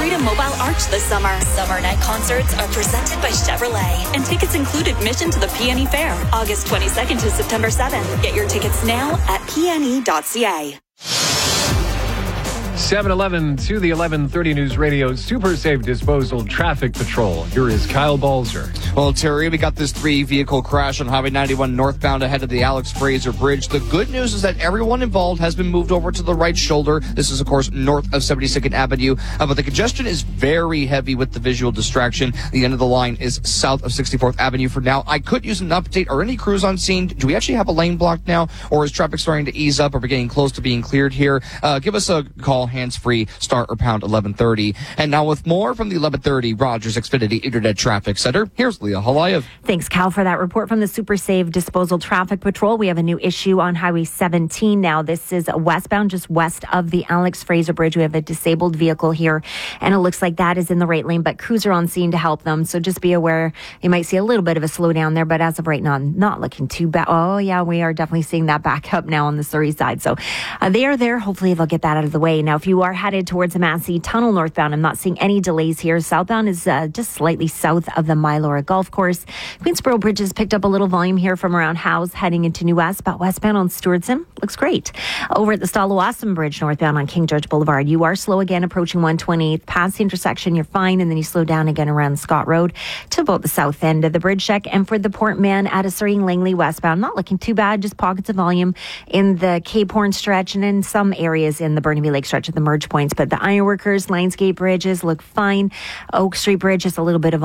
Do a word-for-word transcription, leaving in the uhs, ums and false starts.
Freedom Mobile Arch this summer. Summer night concerts are presented by Chevrolet, and tickets include admission to the P and E Fair, August twenty-second to September seventh. Get your tickets now at p n e dot c a. seven eleven to the eleven thirty News Radio Super Safe Disposal Traffic Patrol. Here is Kyle Balzer. Well, Terry, we got this three-vehicle crash on Highway ninety-one northbound ahead of the Alex Fraser Bridge. The good news is that everyone involved has been moved over to the right shoulder. This is, of course, north of seventy-second Avenue. Uh, but the congestion is very heavy with the visual distraction. The end of the line is south of sixty-fourth Avenue for now. I could use an update. Are any crews on scene? Do we actually have a lane blocked now? Or is traffic starting to ease up? Are we getting close to being cleared here? Uh, give us a call, hands-free, start or pound eleven thirty. And now with more from the eleven thirty Rogers Xfinity Internet Traffic Center, here's Leah Halayev. Thanks, Cal, for that report from the Super Safe Disposal Traffic Patrol. We have a new issue on Highway seventeen now. This is westbound, just west of the Alex Fraser Bridge. We have a disabled vehicle here, and it looks like that is in the right lane, but crews are on scene to help them. So just be aware. You might see a little bit of a slowdown there, but as of right now, not looking too bad. Oh, yeah, we are definitely seeing that back up now on the Surrey side. So uh, they are there. Hopefully they'll get that out of the way. Now, if you are headed towards the Massey Tunnel northbound, I'm not seeing any delays here. Southbound is uh, just slightly south of the Mylora Golf Course. Queensboro Bridge has picked up a little volume here from around Howes heading into New West, but westbound on Stewardson looks great. Over at the Stallawasam Bridge northbound on King George Boulevard, you are slow again approaching one twenty-eighth. Past the intersection, you're fine, and then you slow down again around Scott Road to about the south end of the bridge check. And for the Port Man at a Surrey Langley westbound, not looking too bad, just pockets of volume in the Cape Horn stretch and in some areas in the Burnaby Lake stretch at the merge points. But the Ironworkers, Lionsgate bridges look fine. Oak Street Bridge is a little bit of